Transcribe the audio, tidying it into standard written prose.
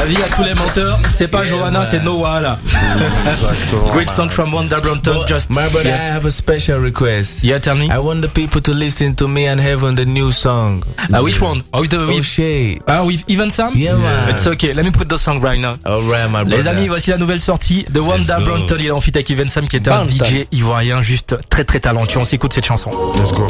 Avis à tous les menteurs, c'est pas Johanna, c'est Noah là. Great song from Wanda Brompton. Just my brother, I have a special request. Yeah, tell me. I want the people to listen to Me and Heaven, the new song. Which one? With O'Shea. With Even Sam? Yeah, man. It's okay. Let me put the song right now. Alright, my brother. Les amis, voici la nouvelle sortie de Wanda Brompton. Il est en feat avec Even Sam, qui est un DJ ivoirien juste très très talentueux. On s'écoute cette chanson. Let's go.